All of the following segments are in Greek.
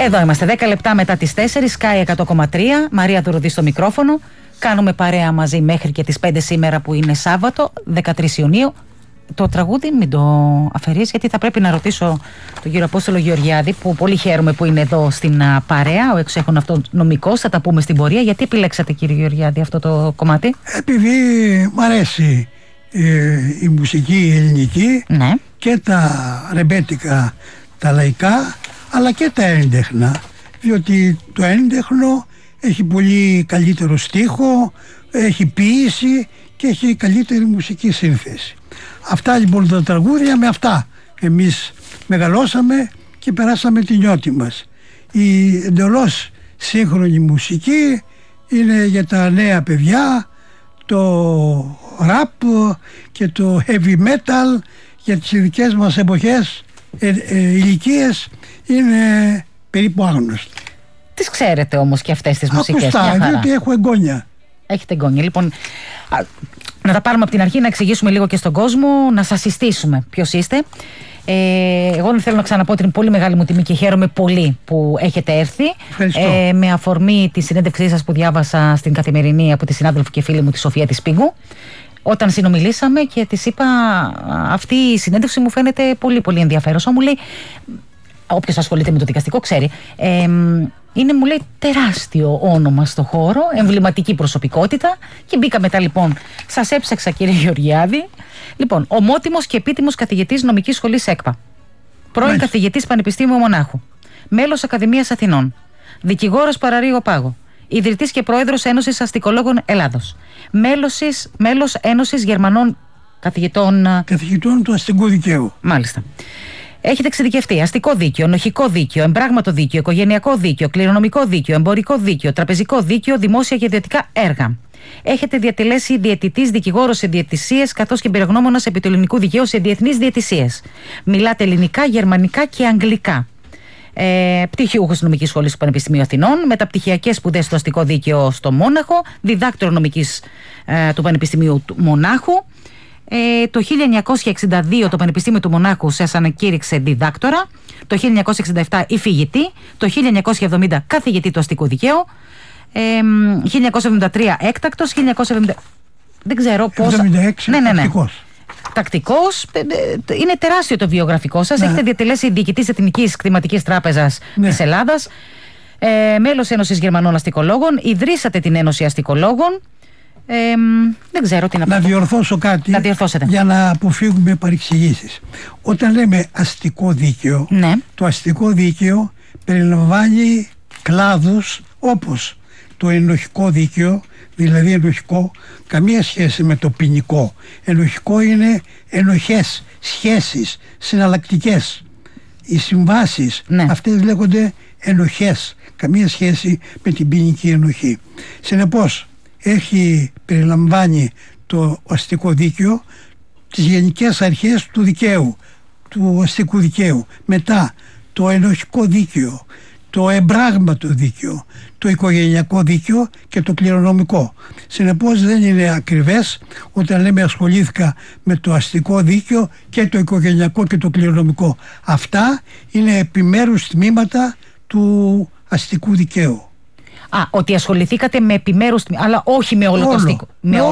Εδώ είμαστε, 10 λεπτά μετά τις 4, Sky 100,3, Μαρία Δουρουδή στο μικρόφωνο. Κάνουμε παρέα μαζί μέχρι και τις 5 σήμερα που είναι Σάββατο, 13 Ιουνίου. Το τραγούδι μην το αφαιρείς, γιατί θα πρέπει να ρωτήσω τον κύριο Απόστολο Γεωργιάδη, που πολύ χαίρομαι που είναι εδώ στην παρέα, ο εξέχων αυτόν νομικός, θα τα πούμε στην πορεία. Γιατί επιλέξατε, κύριε Γεωργιάδη, αυτό το κομμάτι? Επειδή μου αρέσει η μουσική ελληνική, ναι, και τα ρεμπέτικα, τα λαϊκά, αλλά και τα έντεχνα, διότι το έντεχνο έχει πολύ καλύτερο στίχο, έχει ποίηση και έχει καλύτερη μουσική σύνθεση. Αυτά λοιπόν τα τραγούδια, με αυτά εμείς μεγαλώσαμε και περάσαμε τη νιώτη μας. Η εντελώς σύγχρονη μουσική είναι για τα νέα παιδιά, το rap και το heavy metal για τις ειδικές μας εποχές, ηλικίες, είναι περίπου άγνωστη. Τις ξέρετε όμως και αυτές τις μουσικές? Ακουστά, διότι έχω εγγόνια. Έχετε εγγόνια. Λοιπόν, να τα πάρουμε από την αρχή, να εξηγήσουμε λίγο και στον κόσμο, να σας συστήσουμε ποιος είστε. Εγώ θέλω να ξαναπώ ότι είναι πολύ μεγάλη μου τιμή και χαίρομαι πολύ που έχετε έρθει. Με αφορμή τη συνέντευξή σας που διάβασα στην Καθημερινή από τη συνάδελφο και φίλη μου τη Σοφία της Πίγκου, όταν συνομιλήσαμε και της είπα, αυτή η συνέντευξη μου φαίνεται πολύ πολύ ενδιαφέρουσα. Μου λέει, όποιος ασχολείται με το δικαστικό ξέρει, είναι, μου λέει, τεράστιο όνομα στο χώρο, εμβληματική προσωπικότητα. Και μπήκα μετά λοιπόν, σας έψαξα κύριε Γεωργιάδη. Λοιπόν, ομότιμος και επίτιμος καθηγητής νομικής σχολής ΕΚΠΑ, πρώην καθηγητής Πανεπιστήμιου Μονάχου, μέλος Ακαδημίας Αθηνών, δικηγόρος Παραρρήγο Πάγο, ιδρυτής και πρόεδρος Ένωσης Αστικολόγων Ελλάδος, μέλος Ένωσης Γερμανών Καθηγητών του αστικού δικαίου. Μάλιστα. Έχετε εξειδικευτεί αστικό δίκαιο, ενοχικό δίκαιο, εμπράγματο δίκαιο, οικογενειακό δίκαιο, κληρονομικό δίκαιο, εμπορικό δίκαιο, τραπεζικό δίκαιο, δημόσια και ιδιωτικά έργα. Έχετε διατελέσει διαιτητής, δικηγόρος σε διαιτησίες, καθώς και εμπειρογνώμονας επί του ελληνικού δικαίου σε διεθνείς διαιτησίες. Μιλάτε ελληνικά, γερμανικά και αγγλικά. Πτυχιούχος νομικής σχολής του Πανεπιστημίου Αθηνών, μεταπτυχιακές σπουδές στο αστικό δίκαιο στο Μόναχο, διδάκτορο νομικής του Πανεπιστημίου του Μονάχου. Το 1962 το Πανεπιστήμιο του Μονάχου σας ανακήρυξε διδάκτορα, το 1967 υφηγητή, το 1970 καθηγητή του αστικού δικαίου, 1973 έκτακτος, 1970... δεν ξέρω πόσα... 76 ναι. Τακτικός. Είναι τεράστιο το βιογραφικό σας. Έχετε διατελέσει διοικητής Εθνικής Κτηματικής Τράπεζας της Ελλάδας, μέλος Ένωσης Γερμανών Αστικολόγων, ιδρύσατε την Ένωση Αστικολόγων. Δεν ξέρω τι να πω. Να διορθώσω κάτι, για να αποφύγουμε παρεξηγήσεις. Όταν λέμε αστικό δίκαιο, το αστικό δίκαιο περιλαμβάνει κλάδους όπως το ενοχικό δίκαιο, δηλαδή ενοχικό καμία σχέση με το ποινικό. Ενοχικό είναι ενοχές, σχέσεις, συναλλακτικές. Οι συμβάσεις, αυτές λέγονται ενοχές, καμία σχέση με την ποινική ενοχή. Συνεπώς περιλαμβάνει το αστικό δίκαιο τις γενικές αρχές του δικαίου, του αστικού δικαίου. Μετά το ενοχικό δίκαιο, το εμπράγματο δίκαιο, το οικογενειακό δίκαιο και το κληρονομικό. Συνεπώς δεν είναι ακριβές όταν λέμε ασχολήθηκα με το αστικό δίκαιο και το οικογενειακό και το κληρονομικό. Αυτά είναι επιμέρους τμήματα του αστικού δικαίου. Ότι ασχοληθήκατε με επιμέρους τμήματα, αλλά όχι με όλο το αστικό.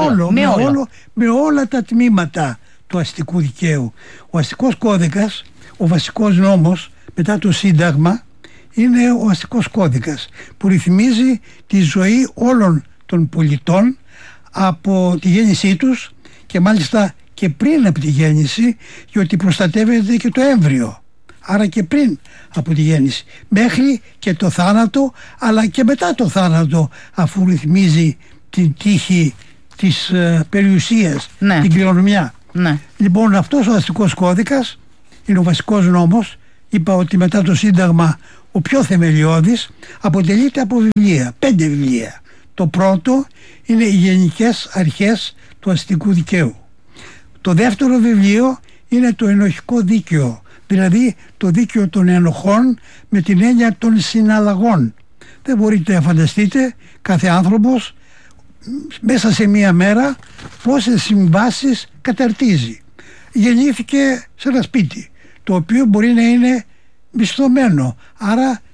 Με όλα τα τμήματα του αστικού δικαίου. Ο αστικός κώδικας, ο βασικός νόμος μετά το Σύνταγμα, είναι ο αστικός κώδικας που ρυθμίζει τη ζωή όλων των πολιτών από τη γέννησή τους και μάλιστα και πριν από τη γέννηση, γιατί προστατεύεται και το έμβριο. Άρα και πριν από τη γέννηση, μέχρι και το θάνατο, αλλά και μετά το θάνατο, αφού ρυθμίζει την τύχη της περιουσίας, την κληρονομιά. Λοιπόν, αυτός ο αστικός κώδικας είναι ο βασικός νόμος. Είπα ότι μετά το Σύνταγμα ο πιο θεμελιώδης, αποτελείται από βιβλία, 5 βιβλία. Το πρώτο είναι οι γενικές αρχές του αστικού δικαίου. Το δεύτερο βιβλίο είναι το ενοχικό δίκαιο, δηλαδή το δίκαιο των ενοχών με την έννοια των συναλλαγών. Δεν μπορείτε να φανταστείτε κάθε άνθρωπος μέσα σε μία μέρα πόσες συμβάσεις καταρτίζει. Γεννήθηκε σε ένα σπίτι, το οποίο μπορεί να είναι μισθωμένο, άρα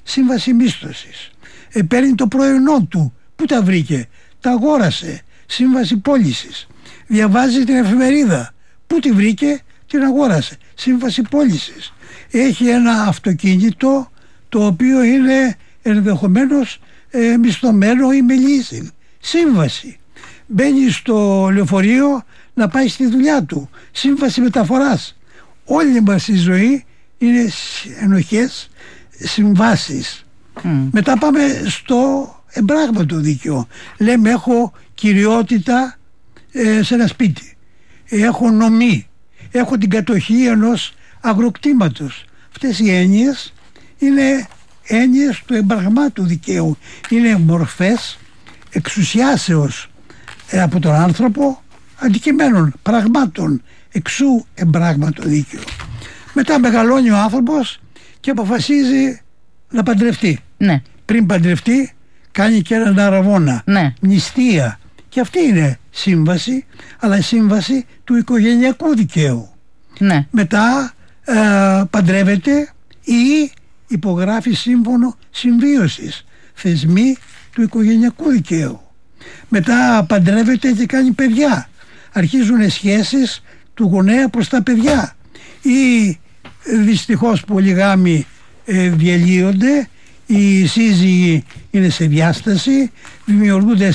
σύμβαση μίσθωσης. Παίρνει το προϊόν του. Πού τα βρήκε? Τα αγόρασε. Σύμβαση πώλησης. Διαβάζει την εφημερίδα. Πού τη βρήκε? Την αγόρασε. Σύμβαση πώλησης. Έχει ένα αυτοκίνητο το οποίο είναι ενδεχομένως μισθωμένο ή με leasing. Σύμβαση. Μπαίνει στο λεωφορείο να πάει στη δουλειά του. Σύμβαση μεταφοράς. Όλη μας η ζωή είναι ενοχές, συμβάσεις. Μετά πάμε στο εμπράγματο δίκαιο. Λέμε έχω κυριότητα σε ένα σπίτι. Έχω νομή. Έχω την κατοχή ενός αγροκτήματος. Αυτές οι έννοιες είναι έννοιες του εμπραγμάτου δικαίου. Είναι μορφές εξουσιάσεως από τον άνθρωπο αντικειμένων, πραγμάτων, εξού εμπράγματο δίκαιο. Μετά μεγαλώνει ο άνθρωπος και αποφασίζει να παντρευτεί. Ναι. Πριν παντρευτεί κάνει και έναν αραβώνα, ναι. Νηστεία. Και αυτή είναι σύμβαση, αλλά σύμβαση του οικογενειακού δικαίου. Ναι. Μετά παντρεύεται ή υπογράφει σύμφωνο συμβίωσης, θεσμοί του οικογενειακού δικαίου. Μετά παντρεύεται και κάνει παιδιά. Αρχίζουν σχέσεις του γονέα προς τα παιδιά. Ή δυστυχώς πολλοί γάμοι διαλύονται, οι σύζυγοι είναι σε διάσταση, δημιουργούνται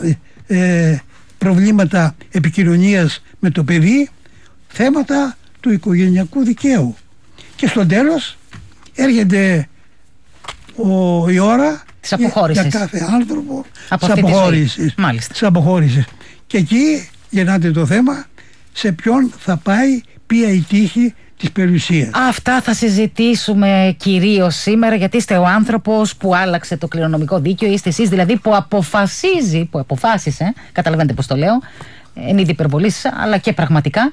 προβλήματα επικοινωνίας με το παιδί, θέματα του οικογενειακού δικαίου. Και στο τέλος έρχεται η ώρα για κάθε άνθρωπο της αποχώρησης. Και εκεί γεννάται το θέμα σε ποιον θα πάει, ποια η τύχη της περιουσίας. Αυτά θα συζητήσουμε κυρίως σήμερα, γιατί είστε ο άνθρωπος που άλλαξε το κληρονομικό δίκαιο, είστε εσείς δηλαδή που αποφάσισε, καταλαβαίνετε πώς το λέω, είναι ήδη υπερβολής, αλλά και πραγματικά,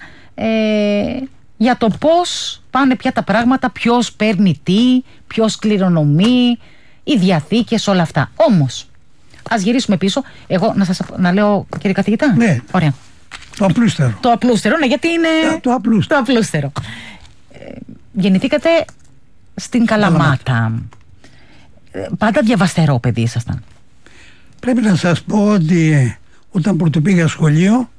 για το πώς πάνε πια τα πράγματα, ποιος παίρνει τι, ποιος κληρονομεί, οι διαθήκες, όλα αυτά. Όμως, ας γυρίσουμε πίσω. Εγώ να λέω, κύριε καθηγητά. Ναι. Ωραία. Το απλούστερο. Το απλούστερο, ναι, γιατί είναι το απλούστερο. Γεννηθήκατε στην Καλαμάτα. Πάντα διαβαστερό παιδί ήσασταν. Πρέπει να σας πω ότι όταν πρωτοπήγα σχολείο,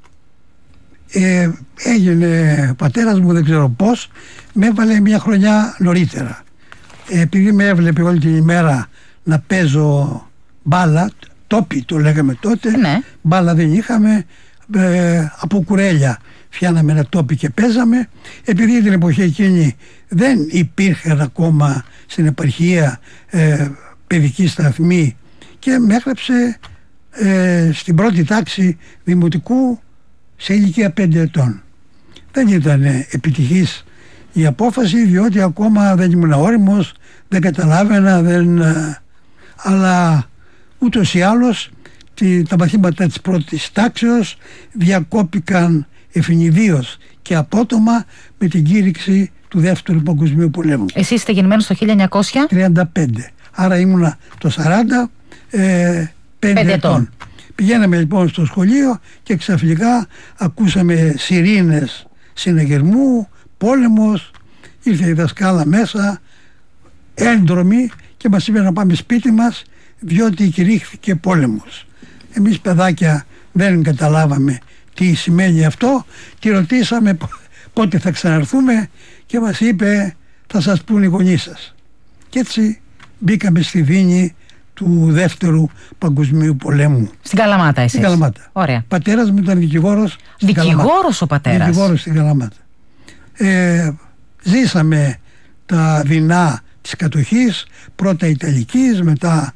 έγινε πατέρας μου, δεν ξέρω πώς, με έβαλε μια χρονιά νωρίτερα. Επειδή με έβλεπε όλη την ημέρα να παίζω μπάλα, τόπι το λέγαμε τότε, ναι. Μπάλα δεν είχαμε, από κουρέλια φτιάναμε ένα τόπι και παίζαμε. Επειδή την εποχή εκείνη δεν υπήρχαν ακόμα στην επαρχία παιδική σταθμή, και με έγραψε στην πρώτη τάξη δημοτικού σε ηλικία 5 ετών. Δεν ήταν επιτυχής η απόφαση, διότι ακόμα δεν ήμουν όριμος, δεν καταλάβαινα, αλλά ούτως ή άλλως τα μαθήματα της πρώτης τάξεως διακόπηκαν ευνηδίως και απότομα με την κήρυξη του Δεύτερου Παγκοσμίου Πολέμου. Εσείς είστε γεννημένος το 1935, άρα ήμουνα το 45 ετών. Πηγαίναμε λοιπόν στο σχολείο και ξαφνικά ακούσαμε σιρήνες συναγερμού, πόλεμος, ήρθε η δασκάλα μέσα, έντρομη, και μας είπε να πάμε σπίτι μας διότι κηρύχθηκε πόλεμος. Εμείς παιδάκια δεν καταλάβαμε τι σημαίνει αυτό, τη ρωτήσαμε πότε θα ξαναρθούμε και μας είπε θα σας πούν οι γονείς σας. Και έτσι μπήκαμε στη δίνη του Δεύτερου Παγκοσμίου Πολέμου. Στην Καλαμάτα εσείς? Στην Καλαμάτα. Ωραία. Πατέρας μου ήταν δικηγόρος. Δικηγόρος ο πατέρας? Δικηγόρος στην Καλαμάτα. Ζήσαμε τα δεινά της κατοχής, πρώτα Ιταλικής, μετά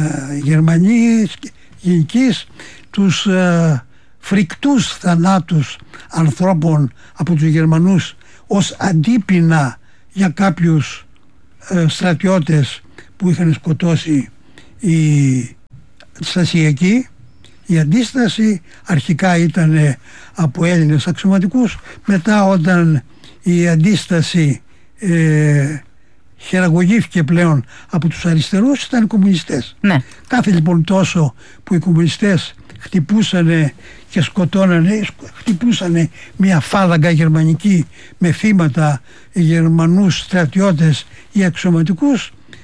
Γερμανικής, τους φρικτούς θανάτους ανθρώπων από τους Γερμανούς ως αντίπεινα για κάποιους στρατιώτες που είχαν σκοτώσει οι στασιακοί. Η αντίσταση αρχικά ήταν από Έλληνες αξιωματικούς, μετά όταν η αντίσταση χειραγωγήθηκε πλέον από τους αριστερούς, ήταν οι κομμουνιστές. Ναι. Κάθε λοιπόν τόσο που οι κομμουνιστές χτυπούσανε και σκοτώνανε, χτυπούσανε μια φάλαγγα γερμανική με θύματα Γερμανούς στρατιώτες ή αξιωματικούς,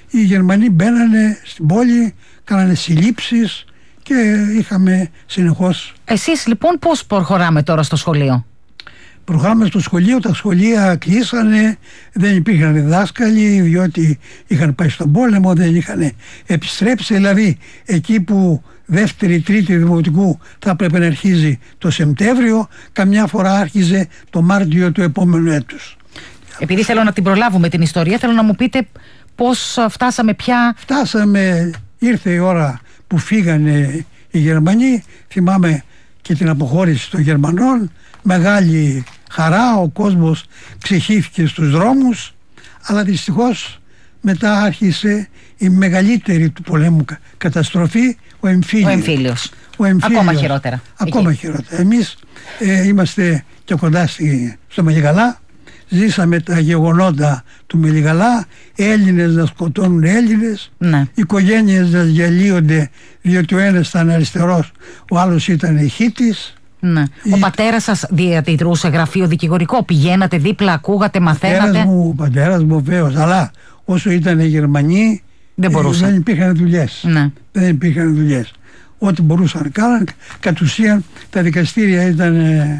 οι Γερμανοί μπαίνανε στην πόλη, κάνανε συλλήψεις και είχαμε συνεχώς. Εσείς λοιπόν πώς προχωράμε τώρα στο σχολείο? Προχωράμε στο σχολείο, τα σχολεία κλείσανε, δεν υπήρχαν δάσκαλοι διότι είχαν πάει στον πόλεμο, δεν είχαν επιστρέψει. Δηλαδή εκεί που δεύτερη, τρίτη δημοτικού θα έπρεπε να αρχίζει το Σεπτέμβριο, καμιά φορά άρχιζε το Μάρτιο του επόμενου έτους. Επειδή θέλω να την προλάβουμε την ιστορία, θέλω να μου πείτε πώς φτάσαμε πια. Φτάσαμε, ήρθε η ώρα που φύγανε οι Γερμανοί, θυμάμαι και την αποχώρηση των Γερμανών, μεγάλη χαρά, ο κόσμος ξεχύθηκε στους δρόμους, αλλά δυστυχώς μετά άρχισε η μεγαλύτερη του πολέμου καταστροφή, ο εμφύλιος. Ακόμα χειρότερα. Ακόμα χειρότερα. Εμείς είμαστε και κοντά στο Μελιγαλά, ζήσαμε τα γεγονότα του Μελιγαλά, Έλληνες να σκοτώνουν Έλληνες, οικογένειες να διαλύονται διότι ο ένας ήταν αριστερός, ο άλλος ήταν χίτης. Ναι. Ο πατέρας σας διατηρούσε γραφείο δικηγορικό, πηγαίνατε δίπλα, ακούγατε, μαθαίνατε? Ο πατέρας μου βέβαιος, αλλά όσο ήταν οι Γερμανοί δεν υπήρχαν δουλειές. Ναι. Δεν υπήρχαν δουλειές. Ό,τι μπορούσαν να κάνουν, κατ' ουσίαν τα δικαστήρια ήταν...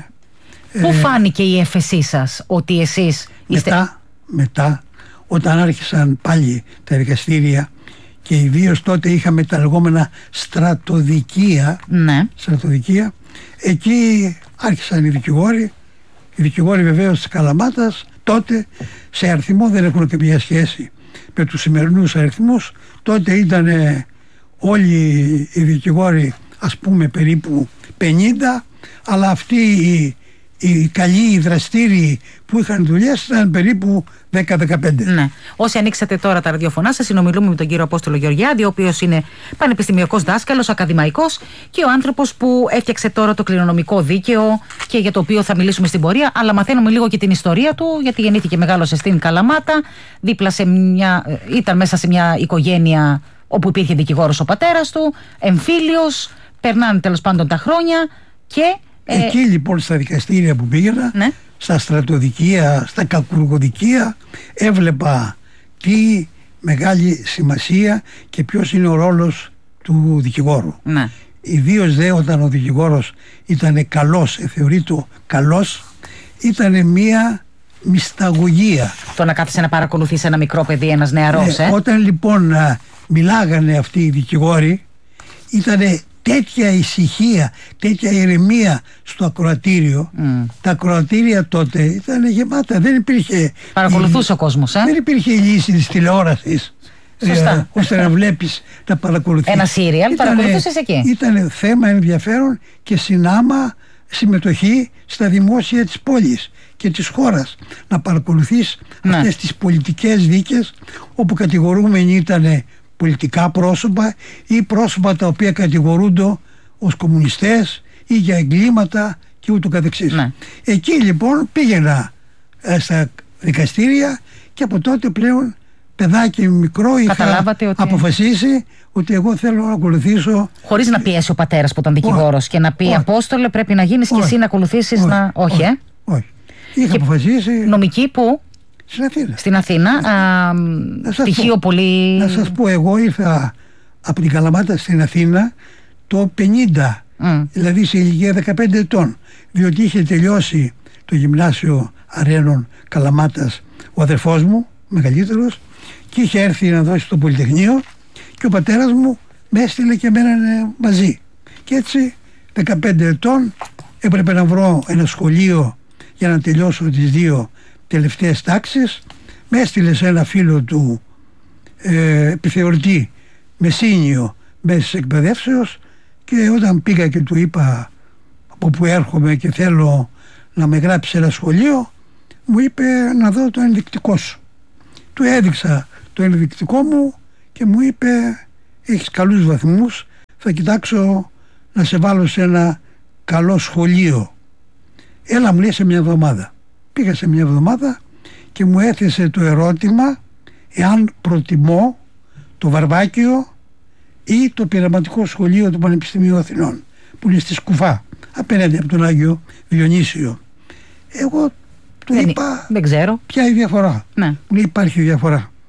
Πού φάνηκε η έφεσή σας ότι εσείς είστε... Μετά, όταν άρχισαν πάλι τα δικαστήρια και ιδίως τότε είχαμε τα λεγόμενα στρατοδικεία, στρατοδικεία, εκεί άρχισαν οι δικηγόροι βεβαίως της Καλαμάτας. Τότε σε αριθμό δεν έχουν καμία σχέση με τους σημερινούς αριθμούς. Τότε ήταν όλοι οι δικηγόροι, ας πούμε περίπου 50, αλλά αυτοί οι καλοί, οι δραστήριοι που είχαν δουλειές ήταν περίπου 10-15. Ναι. Όσοι ανοίξατε τώρα τα ραδιοφωνά σας, συνομιλούμε με τον κύριο Απόστολο Γεωργιάδη, ο οποίος είναι πανεπιστημιακός δάσκαλος, ακαδημαϊκός και ο άνθρωπος που έφτιαξε τώρα το κληρονομικό δίκαιο και για το οποίο θα μιλήσουμε στην πορεία. Αλλά μαθαίνουμε λίγο και την ιστορία του, γιατί γεννήθηκε, μεγάλωσε στην Καλαμάτα, ήταν μέσα σε μια οικογένεια όπου υπήρχε δικηγόρος ο πατέρας του, εμφύλιος, περνάνε τέλος πάντων τα χρόνια και. Εκεί λοιπόν στα δικαστήρια που πήγαινα, στα στρατοδικεία, στα κακουργοδικεία, έβλεπα τι μεγάλη σημασία και ποιος είναι ο ρόλος του δικηγόρου. Ναι. Ιδίως δε όταν ο δικηγόρος ήταν καλός, θεωρείται καλός, ήταν μία μυσταγωγία. Το να κάθεσαι να παρακολουθείς ένα μικρό παιδί, ένας νεαρός. Όταν λοιπόν μιλάγανε αυτοί οι δικηγόροι, ήταν τέτοια ησυχία, τέτοια ηρεμία στο ακροατήριο. Τα ακροατήρια τότε ήταν γεμάτα, δεν υπήρχε. Παρακολουθούσε ο κόσμος, δεν υπήρχε η λύση της τηλεόρασης. Ώστε να βλέπεις, να παρακολουθείς. Ένα σύριαλ παρακολουθούσες εκεί. Ήταν θέμα ενδιαφέρον και συνάμα συμμετοχή στα δημόσια της πόλης και της χώρας. Να παρακολουθείς αυτές τις πολιτικές δίκες όπου κατηγορούμενοι ήταν πολιτικά πρόσωπα ή πρόσωπα τα οποία κατηγορούνται ως κομμουνιστές ή για εγκλήματα και ούτω καθεξής. Εκεί λοιπόν πήγαινα στα δικαστήρια και από τότε πλέον παιδάκι μικρό είχα αποφασίσει ότι εγώ θέλω να ακολουθήσω. Χωρίς να πιέσει ο πατέρας που ήταν δικηγόρος και να πει Απόστολε πρέπει να γίνεις και εσύ να ακολουθήσεις Όχι. Είχα αποφασίσει. Νομική που? Στην Αθήνα. Πτυχίο πολύ. Να σας πω, εγώ ήρθα από την Καλαμάτα στην Αθήνα το 50, δηλαδή σε ηλικία 15 ετών, διότι είχε τελειώσει το γυμνάσιο Αρένων Καλαμάτας ο αδερφός μου, μεγαλύτερος, και είχε έρθει να δώσει στο Πολυτεχνείο και ο πατέρας μου με έστειλε και μένανε μαζί. Και έτσι 15 ετών έπρεπε να βρω ένα σχολείο για να τελειώσω τις δύο τελευταίες τάξεις. Με έστειλε σε ένα φίλο του επιθεωρητή Μεσίνιο μέσης εκπαιδεύσεως και όταν πήγα και του είπα από που έρχομαι και θέλω να με γράψει σε ένα σχολείο, μου είπε να δω το ενδεικτικό σου. Του έδειξα το ενδεικτικό μου και μου είπε έχεις καλούς βαθμούς, θα κοιτάξω να σε βάλω σε ένα καλό σχολείο. Έλα, μου λέει, σε μια εβδομάδα. Πήγα σε μια εβδομάδα και μου έθεσε το ερώτημα εάν προτιμώ το Βαρβάκιο ή το πειραματικό σχολείο του Πανεπιστημίου Αθηνών που είναι στη Σκουφά απέναντι από τον Άγιο Διονύσιο. Εγώ του είπα δεν ξέρω ποια είναι η διαφορά. Ναι. Μου λέει υπάρχει διαφορά.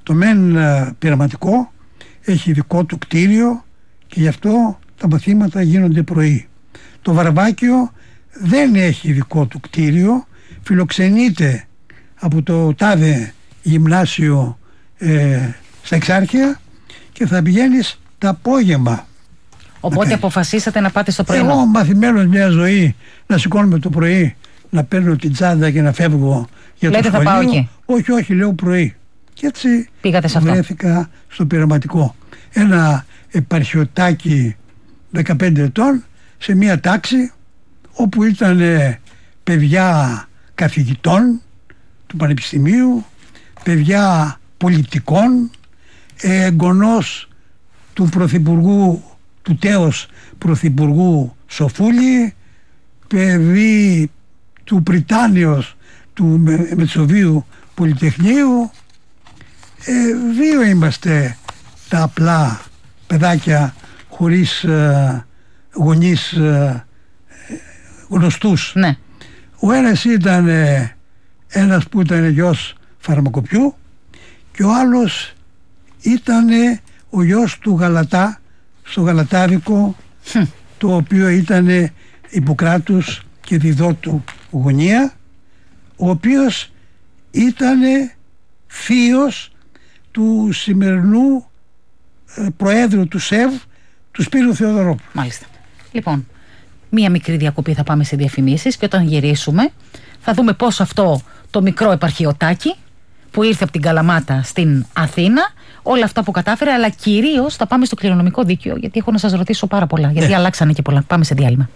Το μεν πειραματικό έχει δικό του κτίριο και γι' αυτό τα μαθήματα γίνονται πρωί. Το Βαρβάκιο δεν έχει δικό του κτίριο, φιλοξενείται από το τάδε γυμνάσιο στα Εξάρχεια και θα πηγαίνεις τα απόγευμα. Οπότε αποφασίσατε να πάτε στο πρωινό. Εγώ μαθημένος μια ζωή να σηκώνομαι το πρωί, να παίρνω την τσάντα και να φεύγω για το σχολείο. Θα πάω εκεί. Όχι, λέω πρωί. Και έτσι βρέθηκα στο πειραματικό. Ένα επαρχιωτάκι 15 ετών σε μια τάξη όπου ήταν παιδιά καθηγητών του Πανεπιστημίου, παιδιά πολιτικών, εγγονός του πρωθυπουργού, του τέος πρωθυπουργού Σοφούλη, παιδί του Πριτάνιος του Μετσοβίου Πολυτεχνείου. Δύο είμαστε τα απλά παιδάκια χωρίς γονείς γνωστούς. Ναι. Ο ένας ήταν ένας που ήταν γιος φαρμακοποιού και ο άλλος ήταν ο γιος του Γαλατά στο Γαλατάδικο, το οποίο ήταν Ιπποκράτους και διδότου γωνία, ο οποίος ήταν θείος του σημερινού Προέδρου του ΣΕΒ, του Σπύρου Θεοδωρόπουλου. Μάλιστα. Λοιπόν, μία μικρή διακοπή, θα πάμε σε διαφημίσεις και όταν γυρίσουμε θα δούμε πώς αυτό το μικρό επαρχιωτάκι που ήρθε από την Καλαμάτα στην Αθήνα, όλα αυτά που κατάφερε, αλλά κυρίως θα πάμε στο κληρονομικό δίκαιο, γιατί έχω να σας ρωτήσω πάρα πολλά, γιατί αλλάξανε και πολλά. Πάμε σε διάλειμμα.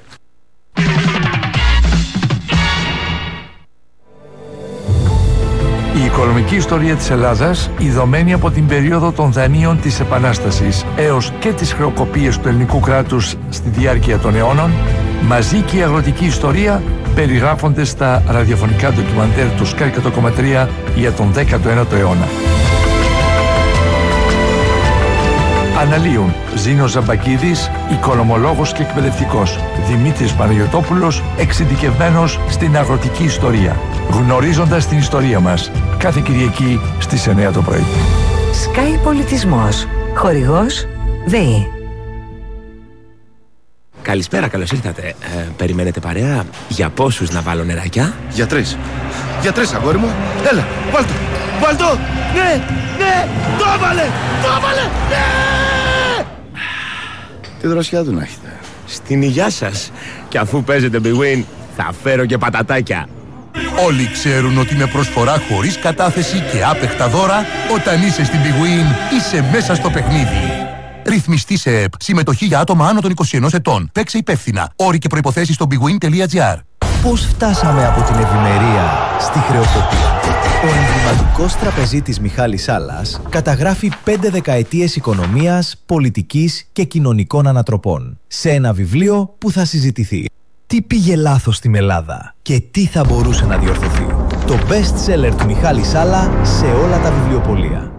Η οικονομική ιστορία της Ελλάδας, ειδωμένη από την περίοδο των δανείων της Επανάστασης έως και τις χρεοκοπίες του ελληνικού κράτους στη διάρκεια των αιώνων, μαζί και η αγροτική ιστορία περιγράφονται στα ραδιοφωνικά ντοκιμαντέρ του Sky 100,3 για τον 19ο αιώνα. Αναλύουν Ζήνος Ζαμπακίδης, οικονομολόγος και εκπαιδευτικός, Δημήτρης Παναγιωτόπουλος, εξειδικευμένος στην αγροτική ιστορία. Γνωρίζοντας την ιστορία μας, κάθε Κυριακή στις 9 το πρωί. Sky Πολιτισμός. Χορηγός ΔΕΗ. Καλησπέρα, καλώς ήρθατε. Περιμένετε παρέα? Για πόσους να βάλω νεράκια? Για τρεις. Για τρεις, αγόρι μου. Έλα, βάλτο. Βάλτο. Ναι, ναι. Το έβαλε. Το έβαλε. Ναι. Τι δροσιά του να έχετε. Στην υγειά σας. Και αφού παίζετε Big Win, θα φέρω και πατατάκια. Όλοι ξέρουν ότι με προσφορά χωρίς κατάθεση και άπεχτα δώρα, όταν είσαι στην Big Win, είσαι μέσα στο παιχνίδι. Ρυθμιστή σε ΕΠ. Συμμετοχή για άτομα άνω των 21 ετών. Παίξε υπεύθυνα. Όροι και προϋποθέσεις στο bigwin.gr. Πώς φτάσαμε από την ευημερία στη χρεοκοπία? Ο εμβληματικός τραπεζίτης Μιχάλης Σάλλας καταγράφει 5 δεκαετίες οικονομίας, πολιτικής και κοινωνικών ανατροπών σε ένα βιβλίο που θα συζητηθεί. Τι πήγε λάθος στην Ελλάδα και τι θα μπορούσε να διορθωθεί? Το best seller του Μιχάλη Σάλλα σε όλα τα βιβλιοπωλεία.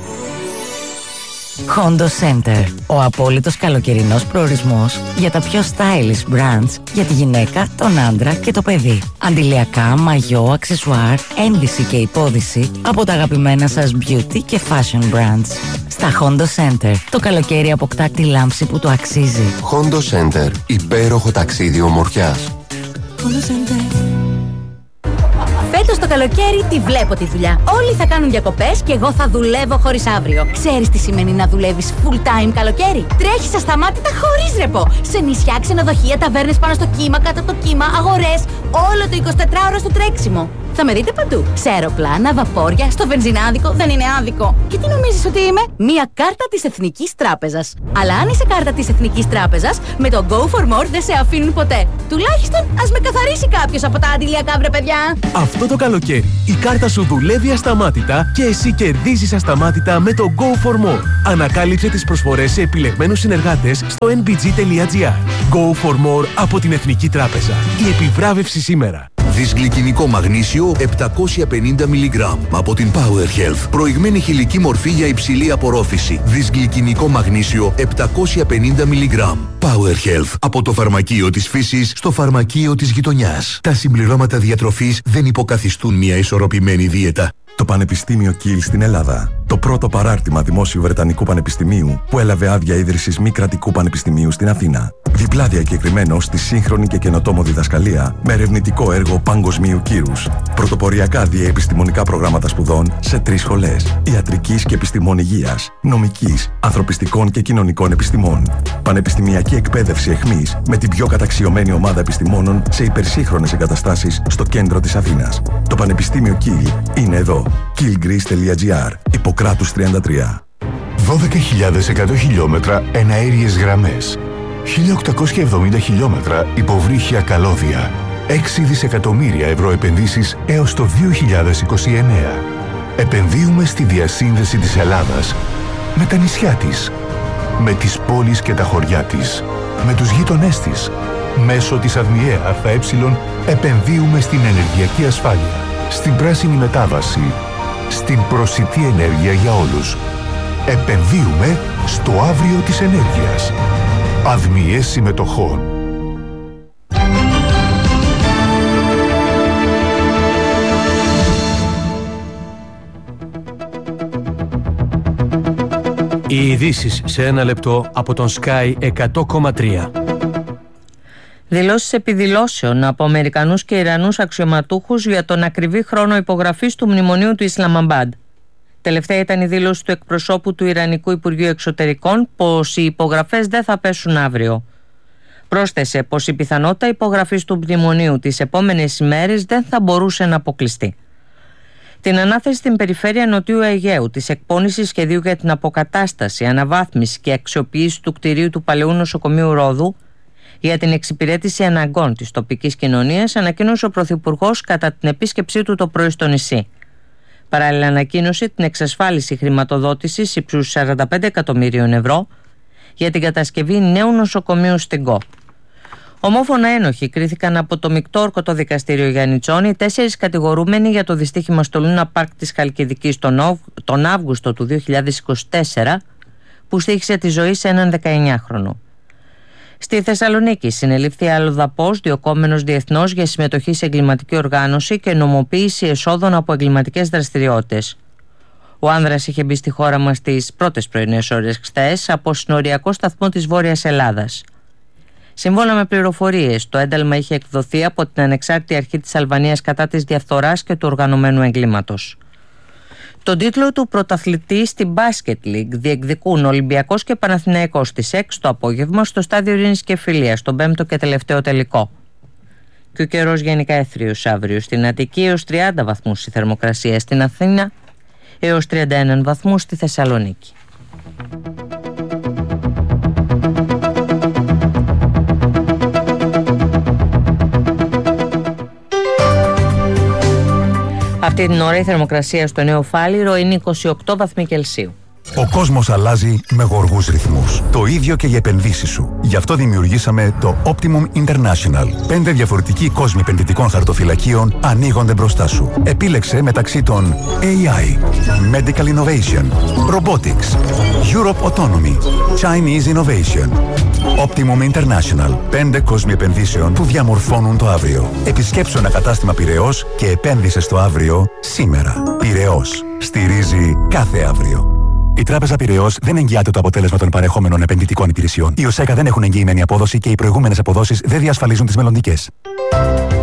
Hondo Center. Ο απόλυτος καλοκαιρινός προορισμός για τα πιο stylish brands για τη γυναίκα, τον άντρα και το παιδί. Αντιλιακά, μαγιό, αξεσουάρ, ένδυση και υπόδυση από τα αγαπημένα σας beauty και fashion brands. Στα Hondo Center το καλοκαίρι αποκτά τη λάμψη που το αξίζει. Hondo Center. Υπέροχο ταξίδι ομορφιάς. Hondo Center. Φέτος το καλοκαίρι τη βλέπω τη δουλειά. Όλοι θα κάνουν διακοπές και εγώ θα δουλεύω χωρίς αύριο. Ξέρεις τι σημαίνει να δουλεύεις full time καλοκαίρι? Τρέχεις ασταμάτητα χωρίς ρεπό. Σε νησιά, ξενοδοχεία, ταβέρνες πάνω στο κύμα, κάτω από το κύμα, αγορές. Όλο το 24ωρο στο τρέξιμο. Θα με δείτε παντού. Σε αεροπλάνα, βαπόρια, στο βενζινάδικο. Δεν είναι άδικο. Και τι νομίζεις ότι είμαι? Μία κάρτα της Εθνικής Τράπεζας. Αλλά αν είσαι κάρτα της Εθνικής Τράπεζας, με το Go for More δεν σε αφήνουν ποτέ. Τουλάχιστον ας με καθαρίσει κάποιος από τα αντιλιακά, βρε παιδιά. Αυτό το καλοκαίρι η κάρτα σου δουλεύει ασταμάτητα και εσύ κερδίζεις ασταμάτητα με το Go for More. Ανακάλυψε τις προσφορές σε επιλεγμένους συνεργάτες στο nbg.gr. Go for More από την Εθνική Τράπεζα. Η επιβράβευση σήμερα. Δυσγλυκινικό μαγνήσιο 750 mg από την Power Health. Προηγμένη χηλική μορφή για υψηλή απορρόφηση. Δυσγλυκινικό μαγνήσιο 750 mg. Power Health. Από το φαρμακείο της φύσης στο φαρμακείο της γειτονιάς. Τα συμπληρώματα διατροφής δεν υποκαθιστούν μια ισορροπημένη δίαιτα. Το Πανεπιστήμιο Κιλ στην Ελλάδα. Το πρώτο παράρτημα δημόσιου Βρετανικού Πανεπιστημίου που έλαβε άδεια ίδρυσης μη κρατικού πανεπιστημίου στην Αθήνα. Διπλά διακεκριμένο στη σύγχρονη και καινοτόμο διδασκαλία με ερευνητικό έργο παγκοσμίου κύρους. Πρωτοποριακά διαεπιστημονικά προγράμματα σπουδών σε 3 σχολές. Ιατρικής και επιστημών υγείας, νομικής, ανθρωπιστικών και κοινωνικών επιστημών. Πανεπιστημιακή εκπαίδευση εχμής με την πιο καταξιωμένη ομάδα επιστημόνων σε υπερσύγχρονες εγκαταστάσεις στο κέντρο της Αθήνας. Το Πανεπιστήμιο Κιλ είναι εδώ. killgreece.gr. Ιπποκράτους 33. 12.100 χιλιόμετρα εναέριες γραμμές. 1.870 χιλιόμετρα υποβρύχια καλώδια. 6 δισεκατομμύρια ευρώ επενδύσεις έως το 2029. Επενδύουμε στη διασύνδεση της Ελλάδας με τα νησιά της, με τις πόλεις και τα χωριά της, με τους γείτονές της. Μέσω της ΑΔΜΙΕ ΑΕ επενδύουμε στην ενεργειακή ασφάλεια, στην πράσινη μετάβαση, στην προσιτή ενέργεια για όλους. Επενδύουμε στο αύριο της ενέργειας. ΑΔΜΙΕ συμμετοχών. Οι ειδήσεις σε 1 λεπτό από τον Sky 100,3. Δηλώσεις επιδηλώσεων από Αμερικανούς και Ιρανούς αξιωματούχους για τον ακριβή χρόνο υπογραφής του μνημονίου του Ισλαμαμπάντ. Τελευταία ήταν η δήλωση του εκπροσώπου του Ιρανικού Υπουργείου Εξωτερικών πως οι υπογραφές δεν θα πέσουν αύριο. Πρόσθεσε πως η πιθανότητα υπογραφής του μνημονίου τις επόμενες ημέρες δεν θα μπορούσε να αποκλειστεί. Την ανάθεση στην περιφέρεια Νοτιού Αιγαίου της εκπόνησης σχεδίου για την αποκατάσταση, αναβάθμιση και αξιοποίηση του κτηρίου του παλαιού νοσοκομείου Ρόδου για την εξυπηρέτηση αναγκών της τοπικής κοινωνίας ανακοίνωσε ο Πρωθυπουργός κατά την επίσκεψή του το πρωί στο νησί. Παράλληλα ανακοίνωσε την εξασφάλιση χρηματοδότησης ύψους 45 εκατομμύριων ευρώ για την κατασκευή νέου νοσοκομείου στην ΚΟ. Ομόφωνα ένοχοι κρίθηκαν από το Μεικτό Όρκωτο Δικαστήριο Γιαννιτσόνη 4 κατηγορούμενοι για το δυστύχημα στο Λούνα Πάρκ της Χαλκιδικής τον Αύγουστο του 2024 που στοίχησε τη ζωή σε έναν 19χρονο. Στη Θεσσαλονίκη συνελήφθη αλλοδαπός διωκόμενος διεθνώς για συμμετοχή σε εγκληματική οργάνωση και νομοποίηση εσόδων από εγκληματικές δραστηριότητες. Ο άνδρας είχε μπει στη χώρα μας τις πρώτες πρωινές ώρες χθες από συνοριακό σταθμό της Βόρειας Ελλάδας. Σύμφωνα με πληροφορίες, το ένταλμα είχε εκδοθεί από την Ανεξάρτητη Αρχή της Αλβανίας κατά της διαφθοράς και του οργανωμένου εγκλήματος. Τον τίτλο του πρωταθλητή στην Basket League διεκδικούν Ολυμπιακός και Παναθηναϊκός στις 6 το απόγευμα στο στάδιο Ειρήνης και Φιλίας, στον 5ο και τελευταίο τελικό. Και ο καιρός γενικά αιθρίος αύριο. Στην Αττική έως 30 βαθμούς η θερμοκρασία, στην Αθήνα έως 31 βαθμούς στη Θεσσαλονίκη. Αυτή την ώρα η θερμοκρασία στο Νέο Φάληρο είναι 28 βαθμοί Κελσίου. Ο κόσμος αλλάζει με γοργούς ρυθμούς. Το ίδιο και οι επενδύσεις σου. Γι' αυτό δημιουργήσαμε το Optimum International. 5 διαφορετικοί κόσμοι επενδυτικών χαρτοφυλακίων ανοίγονται μπροστά σου. Επίλεξε μεταξύ των AI, Medical Innovation, Robotics, Europe Autonomy, Chinese Innovation. Optimum International. 5 κόσμοι επενδύσεων που διαμορφώνουν το αύριο. Επισκέψου ένα κατάστημα Πειραιώς και επένδυσε στο αύριο σήμερα. Πειραιώς. Στηρίζει κάθε αύριο. Η Τράπεζα Πειραιώς δεν εγγυάται το αποτέλεσμα των παρεχόμενων επενδυτικών υπηρεσιών. Οι ΟΣΕΚΑ δεν έχουν εγγυημένη απόδοση και οι προηγούμενες αποδόσεις δεν διασφαλίζουν τις μελλοντικές.